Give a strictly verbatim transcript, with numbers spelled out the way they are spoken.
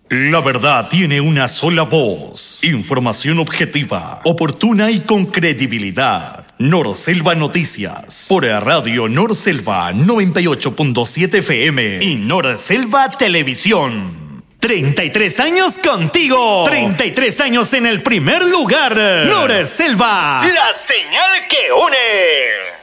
La verdad tiene una sola voz. Información objetiva, oportuna y con credibilidad. Norselva Noticias. Por Radio Norselva noventa y ocho punto siete F M. Y Norselva Televisión. treinta y tres años contigo. treinta y tres años en el primer lugar. Norselva. La señal que une.